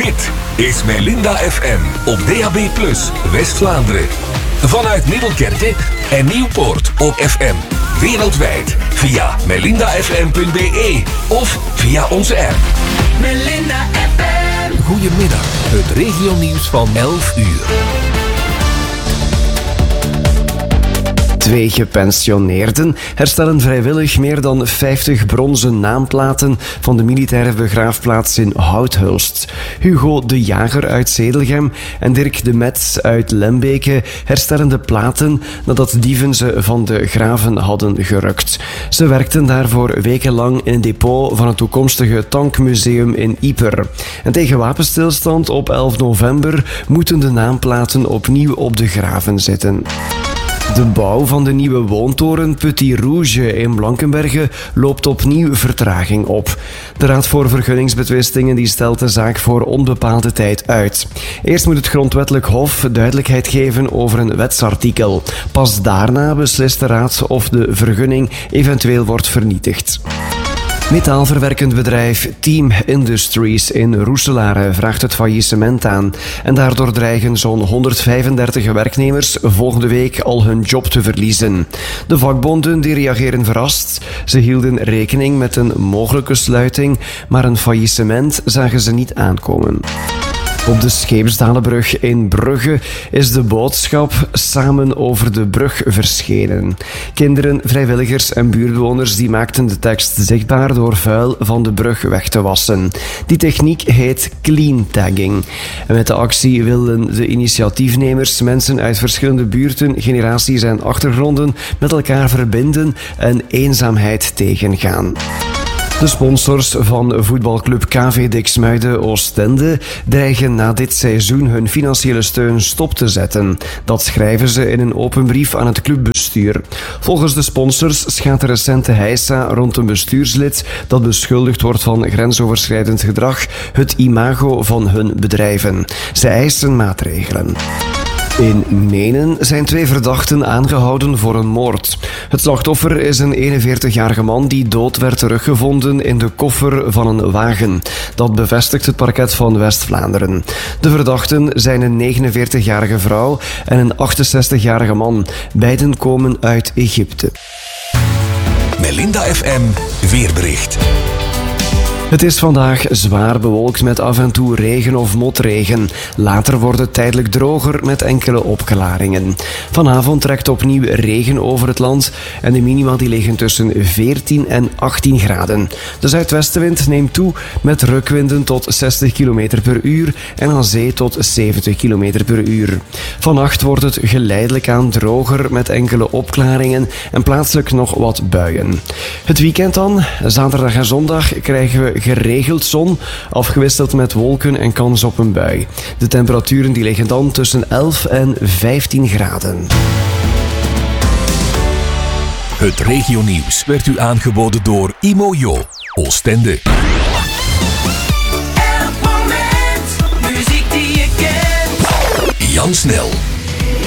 Dit is Melinda FM op DAB+, West-Vlaanderen. Vanuit Middelkerke en Nieuwpoort op FM. Wereldwijd via melindafm.be of via onze app. Melinda FM. Goedemiddag, het regionieuws van 11 uur. 2 gepensioneerden herstellen vrijwillig meer dan 50 bronzen naamplaten van de militaire begraafplaats in Houthulst. Hugo de Jager uit Zedelgem en Dirk de Metz uit Lembeke herstellen de platen nadat dieven ze van de graven hadden gerukt. Ze werkten daarvoor wekenlang in het depot van het toekomstige tankmuseum in Ieper. En tegen wapenstilstand op 11 november moeten de naamplaten opnieuw op de graven zitten. De bouw van de nieuwe woontoren Petit Rouge in Blankenberge loopt opnieuw vertraging op. De Raad voor Vergunningsbetwistingen die stelt de zaak voor onbepaalde tijd uit. Eerst moet het Grondwettelijk Hof duidelijkheid geven over een wetsartikel. Pas daarna beslist de Raad of de vergunning eventueel wordt vernietigd. Metaalverwerkend bedrijf Team Industries in Roeselare vraagt het faillissement aan. En daardoor dreigen zo'n 135 werknemers volgende week al hun job te verliezen. De vakbonden die reageren verrast. Ze hielden rekening met een mogelijke sluiting, maar een faillissement zagen ze niet aankomen. Op de Scheepsdalenbrug in Brugge is de boodschap Samen over de brug verschenen. Kinderen, vrijwilligers en buurtbewoners die maakten de tekst zichtbaar door vuil van de brug weg te wassen. Die techniek heet clean tagging. En met de actie wilden de initiatiefnemers mensen uit verschillende buurten, generaties en achtergronden met elkaar verbinden en eenzaamheid tegengaan. De sponsors van voetbalclub KV Diksmuide Oostende dreigen na dit seizoen hun financiële steun stop te zetten. Dat schrijven ze in een open brief aan het clubbestuur. Volgens de sponsors schaadt de recente heisa rond een bestuurslid dat beschuldigd wordt van grensoverschrijdend gedrag het imago van hun bedrijven. Ze eisen maatregelen. In Menen zijn 2 verdachten aangehouden voor een moord. Het slachtoffer is een 41-jarige man die dood werd teruggevonden in de koffer van een wagen. Dat bevestigt het parket van West-Vlaanderen. De verdachten zijn een 49-jarige vrouw en een 68-jarige man. Beiden komen uit Egypte. Melinda FM weerbericht. Het is vandaag zwaar bewolkt met af en toe regen of motregen. Later wordt het tijdelijk droger met enkele opklaringen. Vanavond trekt opnieuw regen over het land en de minima die liggen tussen 14 en 18 graden. De zuidwestenwind neemt toe met rukwinden tot 60 km per uur en aan zee tot 70 km per uur. Vannacht wordt het geleidelijk aan droger met enkele opklaringen en plaatselijk nog wat buien. Het weekend dan, zaterdag en zondag, krijgen we geregeld zon, afgewisseld met wolken en kans op een bui. De temperaturen die liggen dan tussen 11 en 15 graden. Het regionieuws werd u aangeboden door Imojo, Oostende. Elk moment, muziek die je kent. Jan Snel.